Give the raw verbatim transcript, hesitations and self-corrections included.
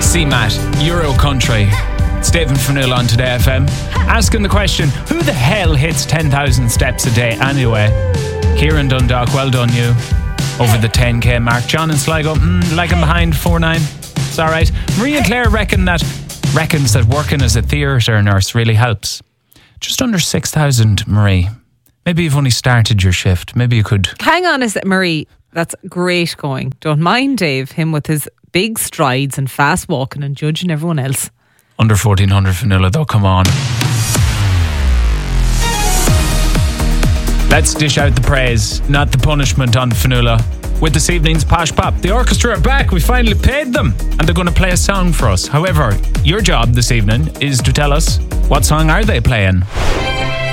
C Matt, Euro Country. It's Dave and Fionnuala on Today F M. Asking the question, who the hell hits ten thousand steps a day anyway? Kieran Dundalk, well done you. Over the ten k mark. John and Sligo, mm, lagging behind four nine. It's alright. Marie and Claire reckon that, reckons that working as a theatre nurse really helps. Just under six thousand, Marie. Maybe you've only started your shift. Maybe you could... Hang on a sec, Marie. That's great going. Don't mind Dave, him with his big strides and fast walking and judging everyone else. Under fourteen hundred Fionnuala though, come on. Let's dish out the praise, not the punishment on Fionnuala. With this evening's Posh Pop, the orchestra are back. We finally paid them and they're going to play a song for us. However, your job this evening is to tell us, what song are they playing?